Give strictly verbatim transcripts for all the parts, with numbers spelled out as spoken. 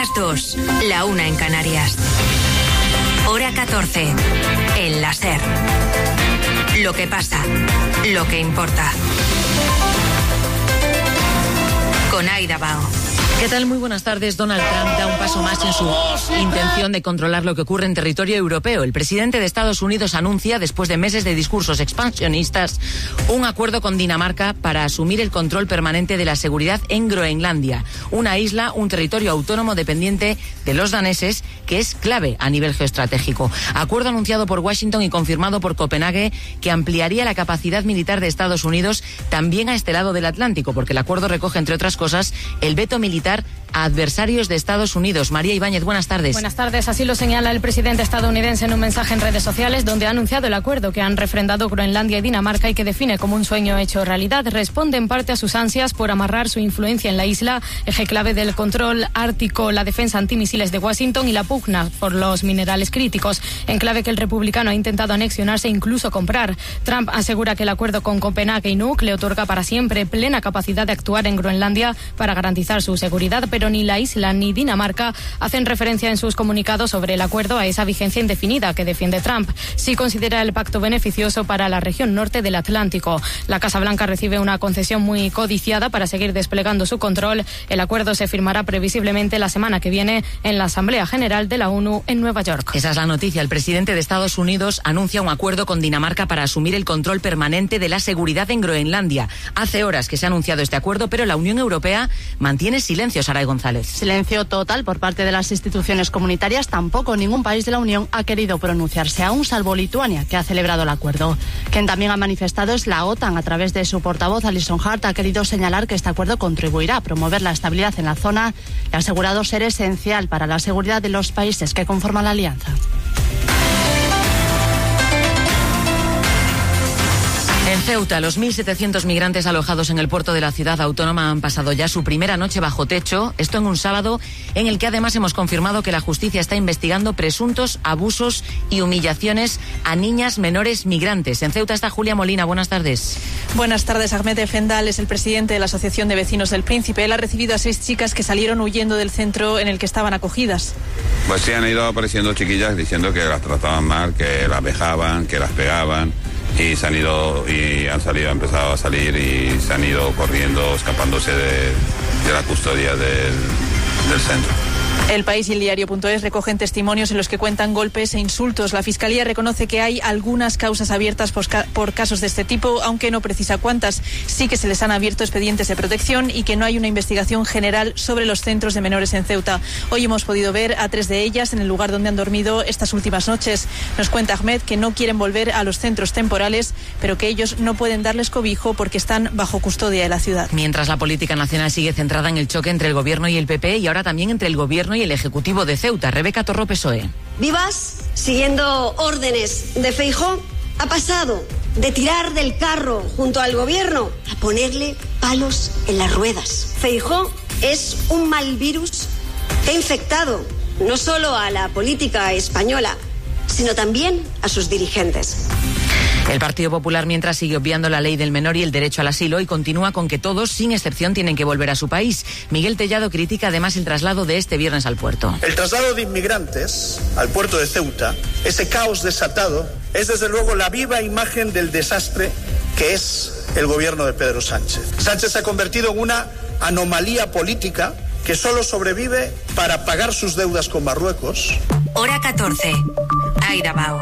las dos, la una en Canarias. Hora catorce, en la SER. Lo que pasa, lo que importa. Con Aida Bao. ¿Qué tal? Muy buenas tardes. Donald Trump da un paso más en su intención de controlar lo que ocurre en territorio europeo. El presidente de Estados Unidos anuncia, después de meses de discursos expansionistas, un acuerdo con Dinamarca para asumir el control permanente de la seguridad en Groenlandia, una isla, un territorio autónomo dependiente de los daneses, que es clave a nivel geoestratégico. Acuerdo anunciado por Washington y confirmado por Copenhague, que ampliaría la capacidad militar de Estados Unidos también a este lado del Atlántico, porque el acuerdo recoge, entre otras cosas, el veto militar a adversarios de Estados Unidos. María Ibáñez, buenas tardes. Buenas tardes. Así lo señala el presidente estadounidense en un mensaje en redes sociales, donde ha anunciado el acuerdo que han refrendado Groenlandia y Dinamarca y que define como un sueño hecho realidad. Responde en parte a sus ansias por amarrar su influencia en la isla, eje clave del control ártico, la defensa antimisiles de Washington y la pugna por los minerales críticos, en clave que el republicano ha intentado anexionarse e incluso comprar. Trump asegura que el acuerdo con Copenhague y Nuuk le otorga para siempre plena capacidad de actuar en Groenlandia para garantizar su seguridad, pero ni la isla ni Dinamarca hacen referencia en sus comunicados sobre el acuerdo a esa vigencia indefinida que defiende Trump. Sí considera el pacto beneficioso para la región norte del Atlántico. La Casa Blanca recibe una concesión muy codiciada para seguir desplegando su control. El acuerdo se firmará previsiblemente la semana que viene en la Asamblea General de la ONU en Nueva York. Esa es la noticia. El presidente de Estados Unidos anuncia un acuerdo con Dinamarca para asumir el control permanente de la seguridad en Groenlandia. Hace horas que se ha anunciado este acuerdo, pero la Unión Europea mantiene silencio. Saray González. Silencio total por parte de las instituciones comunitarias. Tampoco ningún país de la Unión ha querido pronunciarse aún, salvo Lituania, que ha celebrado el acuerdo. Quien también ha manifestado es la OTAN. A través de su portavoz, Alison Hart, ha querido señalar que este acuerdo contribuirá a promover la estabilidad en la zona y ha asegurado ser esencial para la seguridad de los países que conforman la alianza. En Ceuta, los mil setecientos migrantes alojados en el puerto de la ciudad autónoma han pasado ya su primera noche bajo techo, esto en un sábado en el que además hemos confirmado que la justicia está investigando presuntos abusos y humillaciones a niñas menores migrantes. En Ceuta está Julia Molina, buenas tardes. Buenas tardes. Ahmed Efendal es el presidente de la Asociación de Vecinos del Príncipe. Él ha recibido a seis chicas que salieron huyendo del centro en el que estaban acogidas. Pues sí, han ido apareciendo chiquillas diciendo que las trataban mal, que las vejaban, que las pegaban. Y se han ido, y han salido, han empezado a salir y se han ido corriendo, escapándose de, de la custodia del, del centro. El País y el Diario punto es recogen testimonios en los que cuentan golpes e insultos. La Fiscalía reconoce que hay algunas causas abiertas por, por casos de este tipo, aunque no precisa cuántas. Sí que se les han abierto expedientes de protección y que no hay una investigación general sobre los centros de menores en Ceuta. Hoy hemos podido ver a tres de ellas en el lugar donde han dormido estas últimas noches. Nos cuenta Ahmed que no quieren volver a los centros temporales, pero que ellos no pueden darles cobijo porque están bajo custodia de la ciudad. Mientras la política nacional sigue centrada en el choque entre el Gobierno y el P P y ahora también entre el Gobierno y el Ejecutivo de Ceuta. Rebeca Torró, P S O E. Vivas, siguiendo órdenes de Feijóo, ha pasado de tirar del carro junto al Gobierno a ponerle palos en las ruedas. Feijóo es un mal virus que ha infectado no solo a la política española, sino también a sus dirigentes. El Partido Popular, mientras, sigue obviando la ley del menor y el derecho al asilo y continúa con que todos, sin excepción, tienen que volver a su país. Miguel Tellado critica además el traslado de este viernes al puerto. El traslado de inmigrantes al puerto de Ceuta, ese caos desatado, es desde luego la viva imagen del desastre que es el gobierno de Pedro Sánchez. Sánchez se ha convertido en una anomalía política que solo sobrevive para pagar sus deudas con Marruecos. Hora catorce. Aida Bao.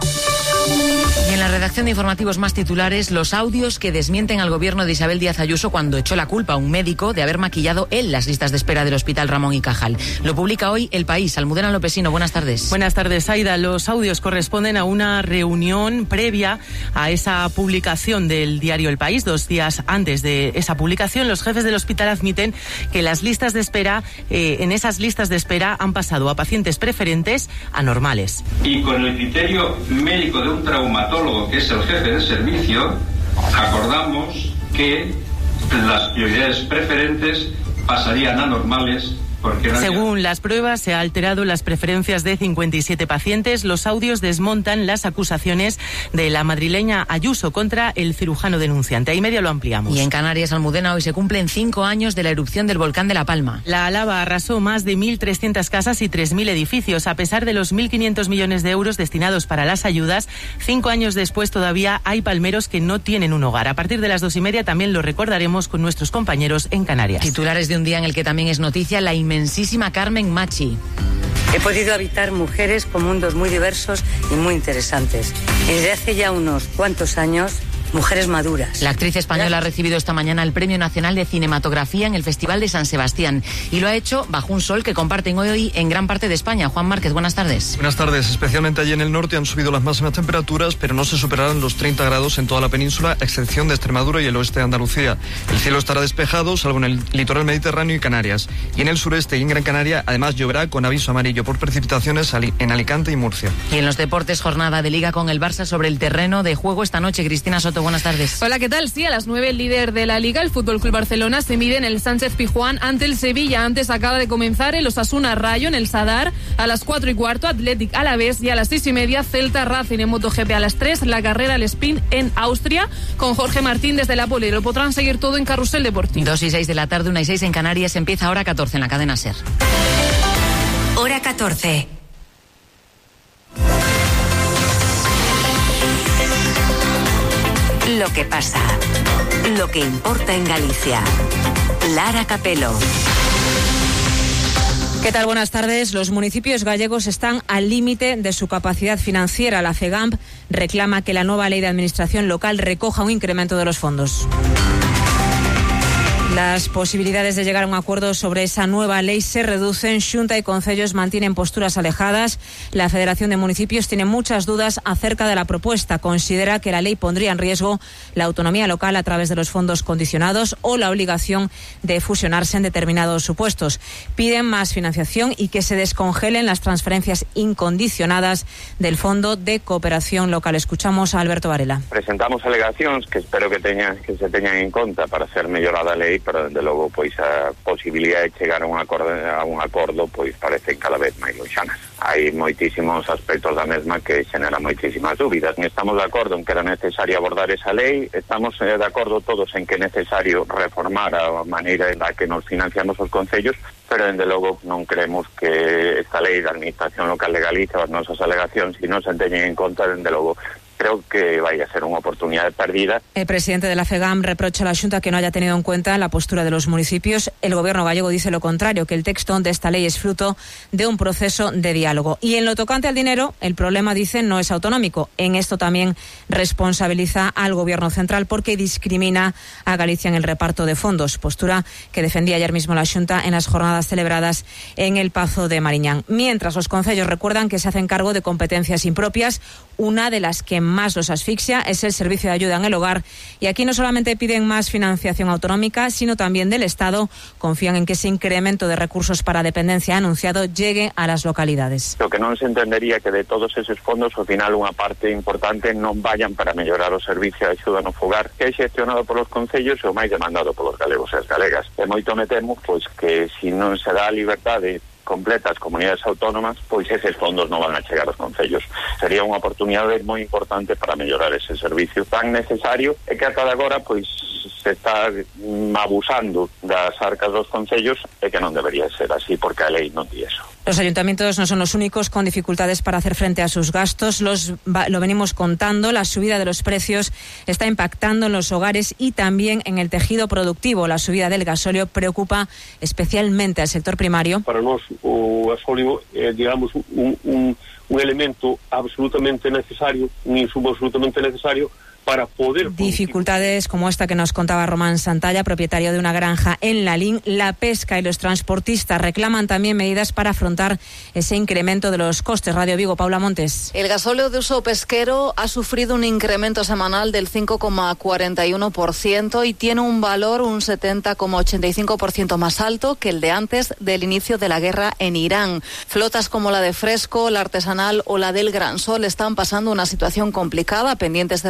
Y en la redacción de informativos más titulares, los audios que desmienten al gobierno de Isabel Díaz Ayuso cuando echó la culpa a un médico de haber maquillado él las listas de espera del Hospital Ramón y Cajal. Lo publica hoy El País. Almudena Lopesino, buenas tardes. Buenas tardes, Aida. Los audios corresponden a una reunión previa a esa publicación del diario El País. Dos días antes de esa publicación, los jefes del hospital admiten que las listas de espera, eh, en esas listas de espera han pasado a pacientes preferentes a normales. Y con el criterio médico de un traumatólogo, que es el jefe de servicio, acordamos que las prioridades preferentes pasarían a normales Porque nadie... Según las pruebas, se ha alterado las preferencias de cincuenta y siete pacientes. Los audios desmontan las acusaciones de la madrileña Ayuso contra el cirujano denunciante. Ahí media lo ampliamos. Y en Canarias, Almudena, hoy se cumplen cinco años de la erupción del volcán de La Palma. La lava arrasó más de mil trescientas casas y tres mil edificios. A pesar de los mil quinientos millones de euros destinados para las ayudas, cinco años después todavía hay palmeros que no tienen un hogar. A partir de las dos y media también lo recordaremos con nuestros compañeros en Canarias. Titulares de un día en el que también es noticia la inmensísima Carmen Machi. He podido habitar mujeres con mundos muy diversos y muy interesantes. Y desde hace ya unos cuantos años, mujeres maduras. La actriz española ha recibido esta mañana el Premio Nacional de Cinematografía en el Festival de San Sebastián y lo ha hecho bajo un sol que comparten hoy en gran parte de España. Juan Márquez, buenas tardes. Buenas tardes. Especialmente allí en el norte han subido las máximas temperaturas, pero no se superarán los treinta grados en toda la península, a excepción de Extremadura y el oeste de Andalucía. El cielo estará despejado, salvo en el litoral mediterráneo y Canarias. Y en el sureste y en Gran Canaria, además lloverá con aviso amarillo por precipitaciones en Alicante y Murcia. Y en los deportes, jornada de Liga con el Barça sobre el terreno de juego esta noche. Cristina Soto, buenas tardes. Hola, ¿qué tal? Sí, a las nueve el líder de la Liga, el F C Barcelona, se mide en el Sánchez-Pizjuán ante el Sevilla. Antes acaba de comenzar el Osasuna Rayo en el Sadar. A las cuatro y cuarto, Athletic Alavés. Y a las seis y media, Celta Racing en MotoGP. A las tres, la carrera al sprint en Austria con Jorge Martín desde la Poli. Lo podrán seguir todo en Carrusel Deportivo. Dos y seis de la tarde, una y seis en Canarias. Empieza Hora catorce en la cadena SER. Hora catorce. Lo que pasa, lo que importa en Galicia. Lara Capelo. ¿Qué tal? Buenas tardes. Los municipios gallegos están al límite de su capacidad financiera. La FEGAMP reclama que la nueva ley de administración local recoja un incremento de los fondos. Las posibilidades de llegar a un acuerdo sobre esa nueva ley se reducen. Xunta y concellos mantienen posturas alejadas. La Federación de Municipios tiene muchas dudas acerca de la propuesta. Considera que la ley pondría en riesgo la autonomía local a través de los fondos condicionados o la obligación de fusionarse en determinados supuestos. Piden más financiación y que se descongelen las transferencias incondicionadas del Fondo de Cooperación Local. Escuchamos a Alberto Varela. Presentamos alegacións que espero que teñan, que se teñan en conta para ser mellorada a lei, pero desde logo pois a posibilidade de chegar a un acordo, a un acordo pois parece cada vez máis loxanas. Hai moitísimos aspectos da mesma que xeneran moitísimas dúbidas. Estamos de acordo en que era necesario abordar esa lei, estamos de acordo todos en que é necesario reformar a maneira en la que nos financiamos os concellos, pero desde logo non creemos que esta lei da Administración Local de Galicia, as nosas alegacións, se non se teñen en conta, desde logo creo que vaya a ser una oportunidad perdida. El presidente de la FEGAM reprocha a la Xunta que no haya tenido en cuenta la postura de los municipios. El gobierno gallego dice lo contrario, que el texto de esta ley es fruto de un proceso de diálogo. Y en lo tocante al dinero, el problema, dicen, no es autonómico. En esto también responsabiliza al gobierno central porque discrimina a Galicia en el reparto de fondos, postura que defendía ayer mismo la Xunta en las jornadas celebradas en el Pazo de Mariñán. Mientras, los concellos recuerdan que se hacen cargo de competencias impropias, una de las que más los asfixia es el servicio de ayuda en el hogar, y aquí no solamente piden más financiación autonómica, sino también del Estado. Confían en que ese incremento de recursos para dependencia anunciado llegue a las localidades. Lo que non se entendería que de todos esos fondos, ao final, unha parte importante non vayan para mellorar o servicio de axuda no fogar, que é xestionado polos concellos e o máis demandado polos galegos e as galegas. E moito me temo pois que se non se dá a liberdade completa as comunidades autónomas, pois eses fondos non van a chegar aos concellos. Sería unha oportunidade moi importante para mellorar ese servicio tan necesario e que ata de agora pois se está abusando das arcas dos concellos e que non debería ser así porque a lei non di eso. Los ayuntamientos no son los únicos con dificultades para hacer frente a sus gastos. Los, lo venimos contando, la subida de los precios está impactando en los hogares y también en el tejido productivo. La subida del gasóleo preocupa especialmente al sector primario. Para nós o gasóleo é, digamos, un, un, un elemento absolutamente necesario, un insumo absolutamente necesario para poder... Dificultades como esta que nos contaba Román Santalla, propietario de una granja en Lalín. La pesca y los transportistas reclaman también medidas para afrontar ese incremento de los costes. Radio Vigo, Paula Montes. El gasóleo de uso pesquero ha sufrido un incremento semanal del cinco coma cuarenta y uno por ciento y tiene un valor un setenta coma ochenta y cinco por ciento más alto que el de antes del inicio de la guerra en Irán. Flotas como la de Fresco, la artesanal o la del Gran Sol están pasando una situación complicada, pendientes de las ayudas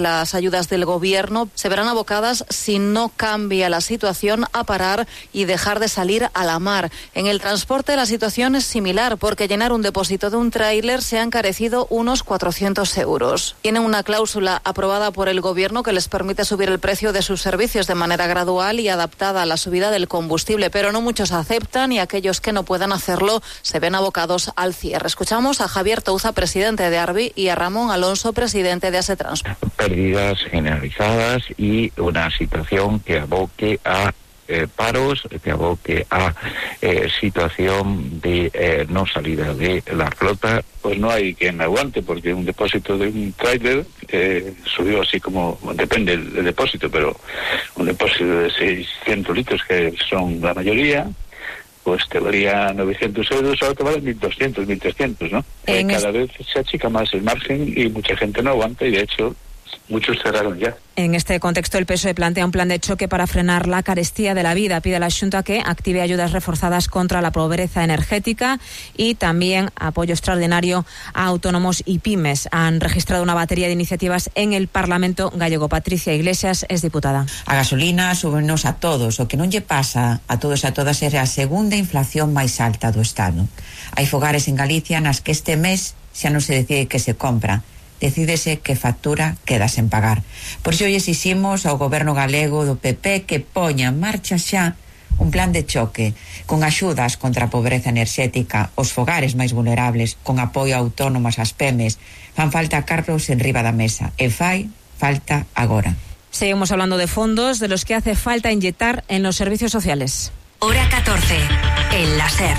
ayudas del gobierno se verán abocadas, si no cambia la situación, a parar y dejar de salir a la mar. En el transporte la situación es similar, porque llenar un depósito de un tráiler se ha encarecido unos cuatrocientos euros. Tienen una cláusula aprobada por el gobierno que les permite subir el precio de sus servicios de manera gradual y adaptada a la subida del combustible, pero no muchos aceptan y aquellos que no puedan hacerlo se ven abocados al cierre. Escuchamos a Javier Touza, presidente de Arbi, y a Ramón Alonso, presidente de Asetrans. Pérdidas generalizadas y una situación que aboque a Eh, paros, que aboque a eh, situación de eh, no salida de la flota. Pues no hay quien aguante, porque un depósito de un tráiler eh, subió así como, depende del, del depósito, pero un depósito de seiscientos litros, que son la mayoría, pues te valía novecientos euros, ahora te vale mil doscientos, mil trescientos, ¿no? Eh, cada vez se achica más el margen y mucha gente no aguanta, y de hecho muchos cerraron ya. En este contexto, el P S O E plantea un plan de choque para frenar la carestía de la vida. Pide a la Xunta que active ayudas reforzadas contra la pobreza energética y también apoyo extraordinario a autónomos y pymes. Han registrado una batería de iniciativas en el Parlamento gallego. Patricia Iglesias es diputada. A gasolina súbenos a todos. O que non lle pasa a todos e a todas é a segunda inflación máis alta do Estado. Hai fogares en Galicia nas que este mes xa non se decide que se compra. Decídese que factura queda sen pagar. Por iso hoxe exiximos ao goberno galego do P P que poña en marcha xa un plan de choque con axudas contra a pobreza enerxética, os fogares máis vulnerables, con apoio a autónomas, ás pymes. Fan falta cartos en riba da mesa e fai falta agora. Seguimos hablando de fondos de los que hace falta inyectar en los servicios sociales. Hora catorce, el láser.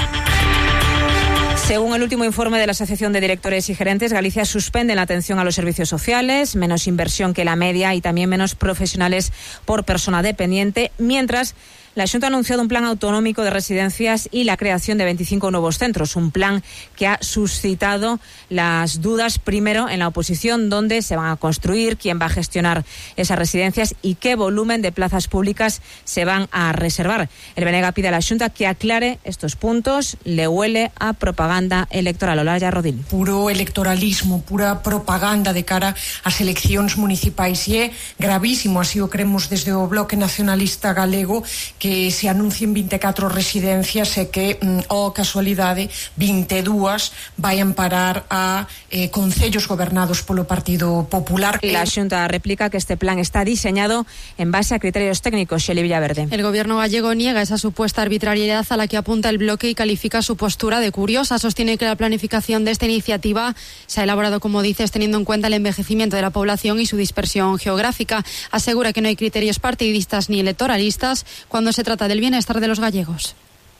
Según el último informe de la Asociación de Directores y Gerentes, Galicia suspende la atención a los servicios sociales, menos inversión que la media y también menos profesionales por persona dependiente, mientras la Xunta ha anunciado un plan autonómico de residencias y la creación de veinticinco nuevos centros, un plan que ha suscitado las dudas primero en la oposición, dónde se van a construir, quién va a gestionar esas residencias y qué volumen de plazas públicas se van a reservar. El Benega pide a la Xunta que aclare estos puntos, le huele a propaganda electoral. Olaya Rodil. Puro electoralismo, pura propaganda de cara ás eleccións municipais, e é gravísimo, así o cremos desde o Bloque Nacionalista Galego, que que se anuncien vinte e catro residencias e que, oh casualidade, vinte e dúas vayan parar a eh, concellos gobernados polo Partido Popular. La Xunta replica que este plan está diseñado en base a criterios técnicos. Xeli Villaverde. El gobierno gallego niega esa supuesta arbitrariedad a la que apunta el bloque y califica su postura de curiosa. Sostiene que la planificación de esta iniciativa se ha elaborado, como dices, teniendo en cuenta el envejecimiento de la población y su dispersión geográfica. Asegura que no hay criterios partidistas ni electoralistas cuando se trata del bienestar de los gallegos.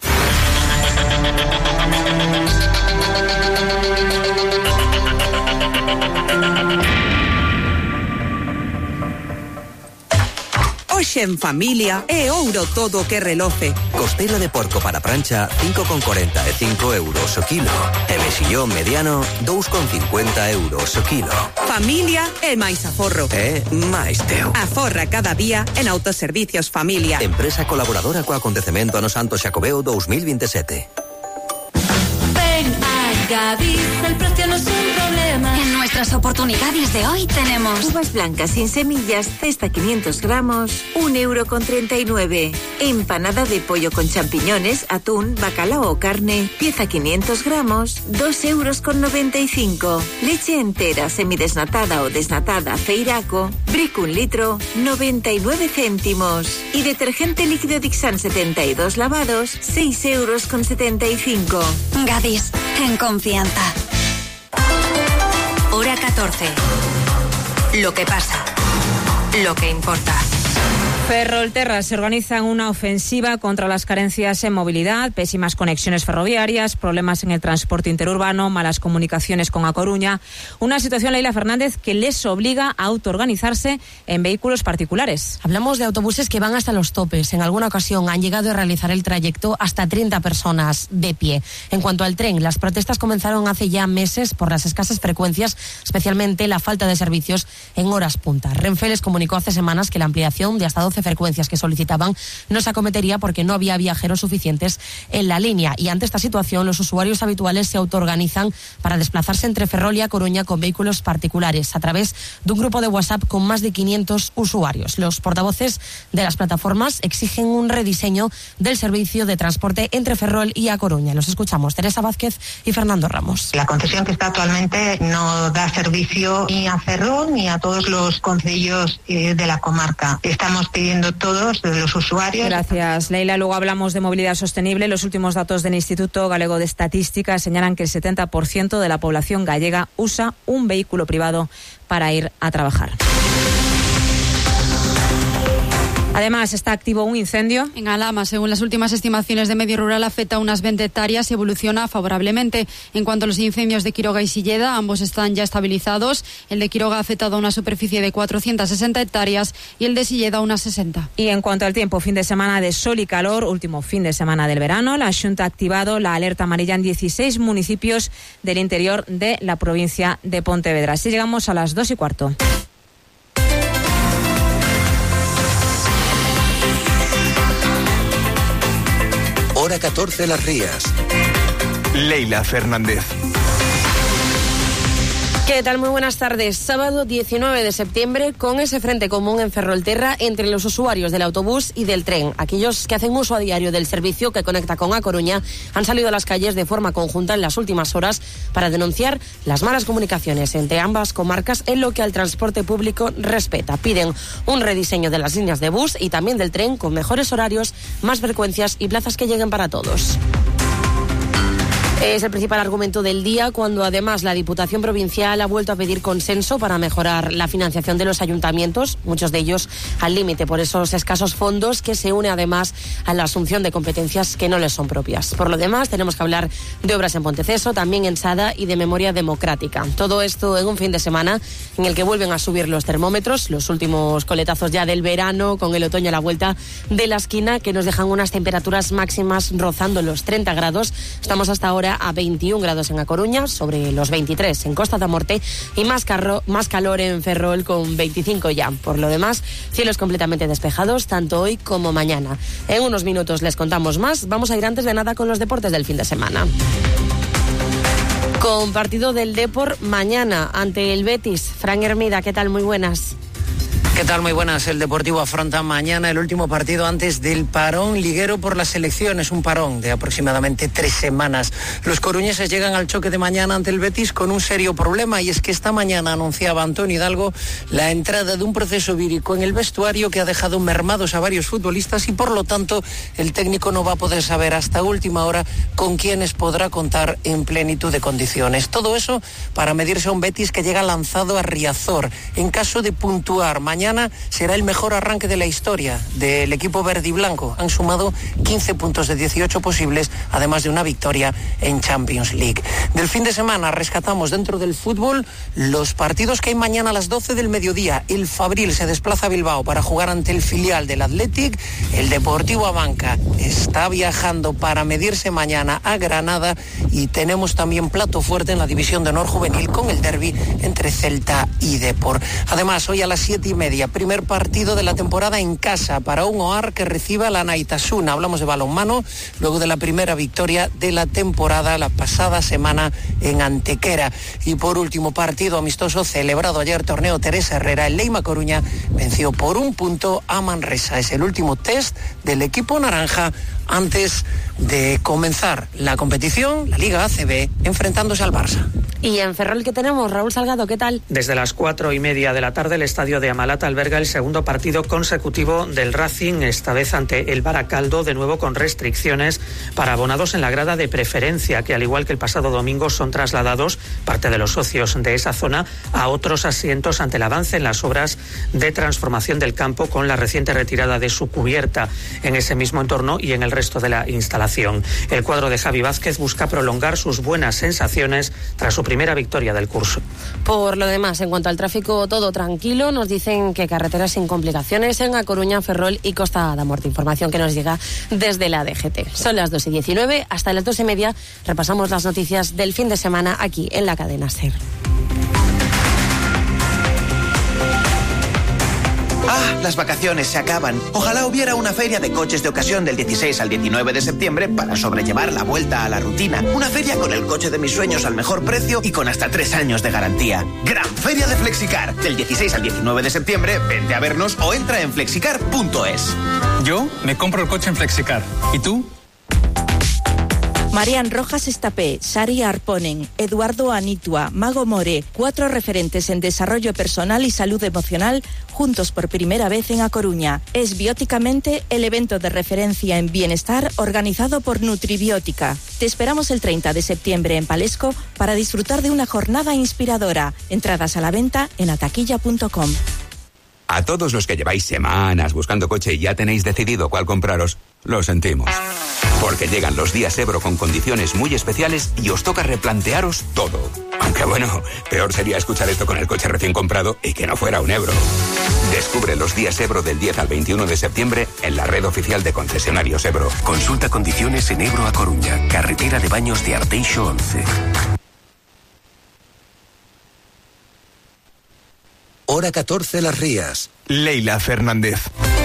Hoxe en familia é ouro todo o que reloce. Costelo de porco para prancha cinco con cuarenta e cinco euros o kilo. E mexillón mediano dous con cincuenta euros o kilo. Familia é máis aforro. É máis teu. Aforra cada día en Autoservicios Familia. Empresa colaboradora co acontecemento ano Santo Xacobeo dos mil veintisiete. Ven a Gadis, el precio no es un problema. En nuestras oportunidades de hoy tenemos uvas blancas sin semillas, cesta quinientos gramos, un euro con treinta y nueve. Empanada de pollo con champiñones, atún, bacalao o carne, pieza quinientos gramos, dos euros con noventa y cinco. Leche entera, semidesnatada o desnatada, Feiraco, brick un litro, noventa y nueve céntimos. Y detergente líquido Dixan setenta y dos lavados, seis euros con setenta y cinco. Gadis, en confianza. Hora catorce. Lo que pasa. Lo que importa. Ferrolterra se organiza en una ofensiva contra las carencias en movilidad, pésimas conexiones ferroviarias, problemas en el transporte interurbano, malas comunicaciones con A Coruña. Una situación, Leila Fernández, que les obliga a autoorganizarse en vehículos particulares. Hablamos de autobuses que van hasta los topes. En alguna ocasión han llegado a realizar el trayecto hasta treinta personas de pie. En cuanto al tren, las protestas comenzaron hace ya meses por las escasas frecuencias, especialmente la falta de servicios en horas punta. Renfe les comunicó hace semanas que la ampliación de hasta doce once frecuencias que solicitaban no se acometería porque no había viajeros suficientes en la línea. Y ante esta situación, los usuarios habituales se autoorganizan para desplazarse entre Ferrol y A Coruña con vehículos particulares a través de un grupo de WhatsApp con más de quinientos usuarios. Los portavoces de las plataformas exigen un rediseño del servicio de transporte entre Ferrol y A Coruña. Los escuchamos, Teresa Vázquez y Fernando Ramos. La concesión que está actualmente no da servicio ni a Ferrol ni a todos los concellos eh, de la comarca. Estamos pidiendo todos, los usuarios. Gracias, Leila. Luego hablamos de movilidad sostenible. Los últimos datos del Instituto Galego de Estadística señalan que el setenta por ciento de la población gallega usa un vehículo privado para ir a trabajar. Además, está activo un incendio. En Alhama, según las últimas estimaciones de Medio Rural, afecta a unas veinte hectáreas y evoluciona favorablemente. En cuanto a los incendios de Quiroga y Silleda, ambos están ya estabilizados. El de Quiroga ha afectado a una superficie de cuatrocientas sesenta hectáreas y el de Silleda a unas sesenta. Y en cuanto al tiempo, fin de semana de sol y calor, último fin de semana del verano, la Xunta ha activado la alerta amarilla en dieciséis municipios del interior de la provincia de Pontevedra. Así llegamos a las dos y cuarto. Hora catorce, Las Rías. Leila Fernández. ¿Qué tal? Muy buenas tardes. Sábado diecinueve de septiembre, con ese frente común en Ferrolterra entre los usuarios del autobús y del tren. Aquellos que hacen uso a diario del servicio que conecta con A Coruña han salido a las calles de forma conjunta en las últimas horas para denunciar las malas comunicaciones entre ambas comarcas en lo que al transporte público respecta. Piden un rediseño de las líneas de bus y también del tren con mejores horarios, más frecuencias y plazas que lleguen para todos. Es el principal argumento del día, cuando además la Diputación Provincial ha vuelto a pedir consenso para mejorar la financiación de los ayuntamientos, muchos de ellos al límite por esos escasos fondos, que se une además a la asunción de competencias que no les son propias. Por lo demás, tenemos que hablar de obras en Ponteceso, también en Sada y de memoria democrática. Todo esto en un fin de semana en el que vuelven a subir los termómetros, los últimos coletazos ya del verano, con el otoño a la vuelta de la esquina, que nos dejan unas temperaturas máximas rozando los treinta grados. Estamos hasta ahora a veintiún grados en A Coruña, sobre los veintitrés en Costa da Morte y más, carro, más calor en Ferrol con veinticinco ya. Por lo demás, cielos completamente despejados tanto hoy como mañana. En unos minutos les contamos más. Vamos a ir antes de nada con los deportes del fin de semana. Con partido del Depor mañana ante el Betis. Fran Hermida, ¿qué tal? Muy buenas. ¿Qué tal? Muy buenas. El Deportivo afronta mañana el último partido antes del parón liguero por las elecciones, un parón de aproximadamente tres semanas. Los coruñeses llegan al choque de mañana ante el Betis con un serio problema, y es que esta mañana anunciaba Antonio Hidalgo la entrada de un proceso vírico en el vestuario que ha dejado mermados a varios futbolistas, y por lo tanto el técnico no va a poder saber hasta última hora con quiénes podrá contar en plenitud de condiciones. Todo eso para medirse a un Betis que llega lanzado a Riazor. En caso de puntuar mañana será el mejor arranque de la historia del equipo verde y blanco. Han sumado quince puntos de dieciocho posibles, además de una victoria en Champions League. Del fin de semana rescatamos dentro del fútbol los partidos que hay mañana a las doce del mediodía. El Fabril se desplaza a Bilbao para jugar ante el filial del Athletic. El Deportivo Abanca está viajando para medirse mañana a Granada, y tenemos también plato fuerte en la división de honor juvenil con el derbi entre Celta y Depor. Además, hoy a las siete y media, primer partido de la temporada en casa para un O A R que reciba la Naitasuna. Hablamos de balonmano, luego de la primera victoria de la temporada la pasada semana en Antequera. Y por último, partido amistoso celebrado ayer, torneo Teresa Herrera. El Leima Coruña venció por un punto a Manresa. Es el último test del equipo naranja antes de comenzar la competición, la Liga A C B, enfrentándose al Barça. Y en Ferrol, ¿qué tenemos? Raúl Salgado, ¿qué tal? Desde las cuatro y media de la tarde, el estadio de Amalata alberga el segundo partido consecutivo del Racing, esta vez ante el Baracaldo, de nuevo con restricciones para abonados en la grada de preferencia, que al igual que el pasado domingo son trasladados parte de los socios de esa zona a otros asientos ante el avance en las obras de transformación del campo con la reciente retirada de su cubierta en ese mismo entorno y en el resto de la instalación. El cuadro de Javi Vázquez busca prolongar sus buenas sensaciones tras su primera victoria del curso. Por lo demás, en cuanto al tráfico, todo tranquilo. Nos dicen que carreteras sin complicaciones en A Coruña, Ferrol y Costa da Morte. Información que nos llega desde la D G T. Son las dos y diecinueve, hasta las dos y media repasamos las noticias del fin de semana aquí en la cadena SER. Ah, las vacaciones se acaban. Ojalá hubiera una feria de coches de ocasión del dieciséis al diecinueve de septiembre para sobrellevar la vuelta a la rutina. Una feria con el coche de mis sueños al mejor precio y con hasta tres años de garantía. Gran Feria de Flexicar. Del dieciséis al diecinueve de septiembre, vente a vernos o entra en flexicar punto es. Yo me compro el coche en Flexicar. ¿Y tú? Marian Rojas Estapé, Sari Arponen, Eduardo Anitua, Mago More, cuatro referentes en desarrollo personal y salud emocional, juntos por primera vez en A Coruña. Es Bióticamente el evento de referencia en bienestar organizado por Nutribiótica. Te esperamos el treinta de septiembre en Palesco para disfrutar de una jornada inspiradora. Entradas a la venta en ataquilla punto com. A todos los que lleváis semanas buscando coche y ya tenéis decidido cuál compraros, lo sentimos. Porque llegan los días Ebro con condiciones muy especiales y os toca replantearos todo. Aunque bueno, peor sería escuchar esto con el coche recién comprado y que no fuera un Ebro. Descubre los días Ebro del diez al veintiuno de septiembre en la red oficial de concesionarios Ebro. Consulta condiciones en Ebro a Coruña, carretera de Baños de Arteixo once. Hora catorce Las Rías. Leila Fernández.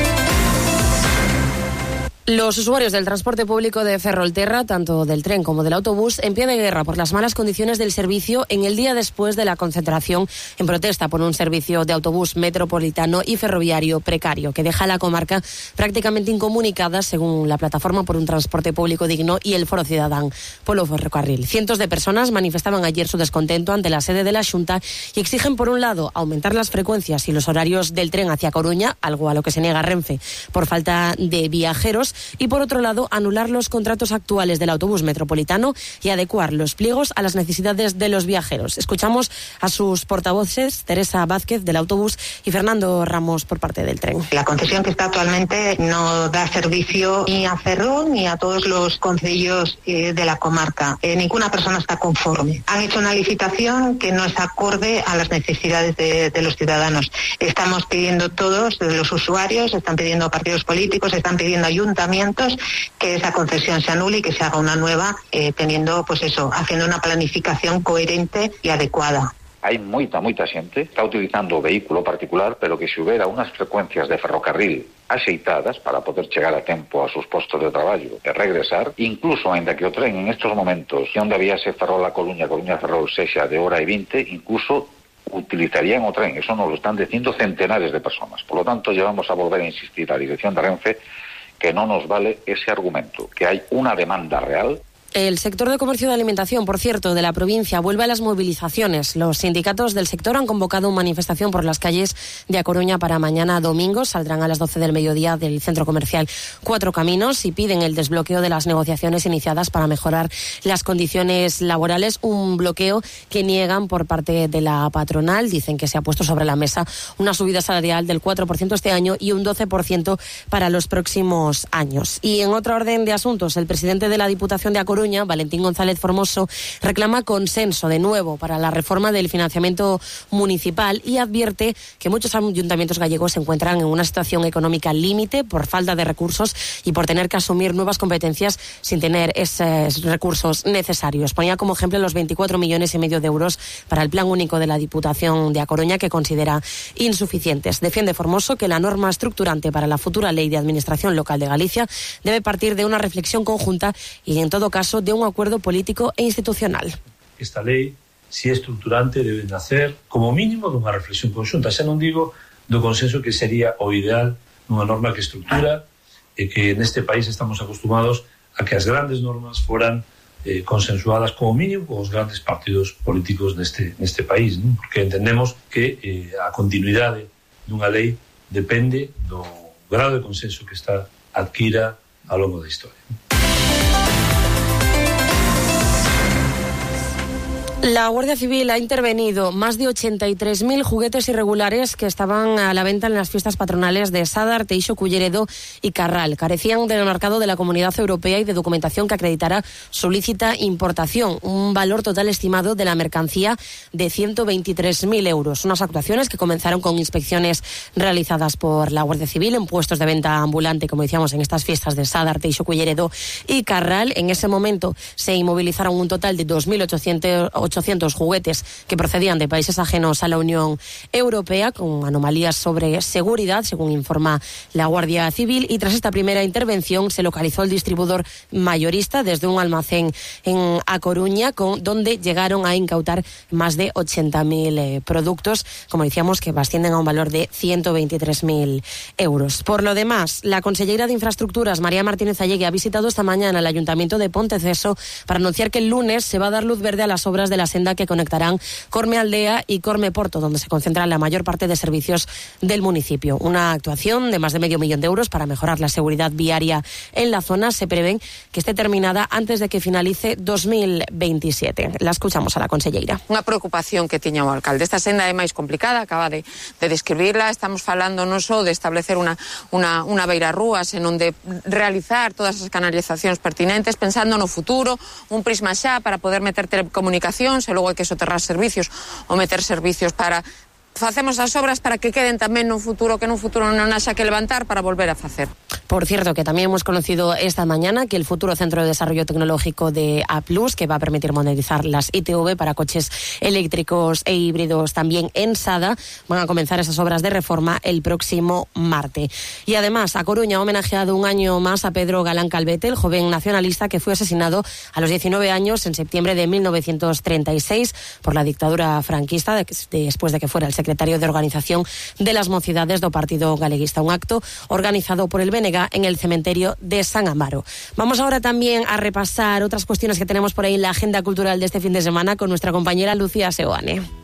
Los usuarios del transporte público de Ferrolterra, tanto del tren como del autobús, en pie de guerra por las malas condiciones del servicio en el día después de la concentración en protesta por un servicio de autobús metropolitano y ferroviario precario que deja a la comarca prácticamente incomunicada, según la Plataforma por un Transporte Público Digno y el Foro Ciudadán Polo Ferrocarril. Cientos de personas manifestaban ayer su descontento ante la sede de la Xunta y exigen, por un lado, aumentar las frecuencias y los horarios del tren hacia Coruña, algo a lo que se niega Renfe por falta de viajeros, y por otro lado anular los contratos actuales del autobús metropolitano y adecuar los pliegos a las necesidades de los viajeros. Escuchamos a sus portavoces, Teresa Vázquez del autobús y Fernando Ramos por parte del tren. La concesión que está actualmente no da servicio ni a Ferrol ni a todos los concellos eh, de la comarca. Eh, ninguna persona está conforme. Han hecho una licitación que no es acorde a las necesidades de, de los ciudadanos. Estamos pidiendo todos, los usuarios, están pidiendo partidos políticos, están pidiendo ayuntamientos que esa concesión se anule y que se haga una nueva, eh, teniendo, pues eso, haciendo una planificación coherente y adecuada. Hai moita, moita xente que está utilizando o vehículo particular, pero que se houbera unhas frecuencias de ferrocarril axeitadas para poder chegar a tempo a sus postos de traballo e regresar, incluso ainda que o tren en estos momentos, onde había ese Ferrol a Coruña, Coruña a Ferrol, sexa de hora e vinte, incluso utilizarían o tren. Eso nos lo están dicindo centenares de personas. Por lo tanto, llevamos a volver a insistir a dirección de Renfe que no nos vale ese argumento, que hay una demanda real. El sector de comercio de alimentación, por cierto, de la provincia vuelve a las movilizaciones. Los sindicatos del sector han convocado una manifestación por las calles de A Coruña para mañana domingo. Saldrán a las doce del mediodía del centro comercial Cuatro Caminos y piden el desbloqueo de las negociaciones iniciadas para mejorar las condiciones laborales. Un bloqueo que niegan por parte de la patronal. Dicen que se ha puesto sobre la mesa una subida salarial del cuatro por ciento este año y un doce por ciento para los próximos años. Y en otro orden de asuntos, el presidente de la Diputación de A Coruña, Valentín González Formoso, reclama consenso de nuevo para la reforma del financiamiento municipal y advierte que muchos ayuntamientos gallegos se encuentran en una situación económica límite por falta de recursos y por tener que asumir nuevas competencias sin tener esos recursos necesarios. Ponía como ejemplo los veinticuatro millones y medio de euros para el plan único de la Diputación de A Coruña, que considera insuficientes. Defiende Formoso que la norma estructurante para la futura ley de administración local de Galicia debe partir de una reflexión conjunta y, en todo caso, de un acuerdo político e institucional. Esta lei, se é estructurante, debe nacer como mínimo dunha reflexión conxunta. Xa non digo do consenso que sería o ideal nunha norma que estructura e que neste país estamos acostumados a que as grandes normas foran eh, consensuadas como mínimo con os grandes partidos políticos neste, neste país, non? Porque entendemos que eh, a continuidade dunha lei depende do grado de consenso que está adquira ao longo da historia. La Guardia Civil ha intervenido más de ochenta y tres mil juguetes irregulares que estaban a la venta en las fiestas patronales de Sada, Arteixo, Culleredo y Carral. Carecían del marcado de la Comunidad Europea y de documentación que acreditara su lícita importación. Un valor total estimado de la mercancía de ciento veintitrés mil euros. Unas actuaciones que comenzaron con inspecciones realizadas por la Guardia Civil en puestos de venta ambulante, como decíamos, en estas fiestas de Sada, Arteixo, Culleredo y Carral. En ese momento se inmovilizaron un total de dos mil ochocientos ochocientos juguetes que procedían de países ajenos a la Unión Europea, con anomalías sobre seguridad, según informa la Guardia Civil, y tras esta primera intervención se localizó el distribuidor mayorista desde un almacén en A Coruña, con, donde llegaron a incautar más de ochenta mil eh, productos, como decíamos, que ascienden a un valor de ciento veintitrés mil euros. Por lo demás, la consellera de Infraestructuras, María Martínez Allegui, ha visitado esta mañana el Ayuntamiento de Ponteceso para anunciar que el lunes se va a dar luz verde a las obras de la senda que conectarán Corme Aldea y Corme Porto, donde se concentra la mayor parte de servicios del municipio. Una actuación de más de medio millón de euros para mejorar la seguridad viaria en la zona. Se prevén que esté terminada antes de que finalice dos mil veintisiete. La escuchamos a la conselleira. Unha preocupación que tiña o alcalde. Esta senda é máis complicada, acaba de, de describirla. Estamos falando non só de establecer unha, unha, unha beira rúas, senón de realizar todas as canalizacións pertinentes, pensando no futuro, un prisma xa para poder meter telecomunicacións e logo hai que soterrar servicios ou meter servicios para facemos as obras para que queden tamén nun futuro, que nun futuro non haxa que levantar para volver a facer. Por cierto, que también hemos conocido esta mañana que el futuro Centro de Desarrollo Tecnológico de A Plus, que va a permitir monetizar las I T V para coches eléctricos e híbridos también en Sada, van a comenzar esas obras de reforma el próximo martes. Y además, A Coruña ha homenajeado un año más a Pedro Galán Calvete, el joven nacionalista que fue asesinado a los diecinueve años en septiembre de mil novecientos treinta y seis por la dictadura franquista, de, después de que fuera el secretario de Organización de las Mocidades do Partido Galeguista. Un acto organizado por el B N G en el cementerio de San Amaro. Vamos ahora también a repasar otras cuestiones que tenemos por ahí en la agenda cultural de este fin de semana con nuestra compañera Lucía Seoane.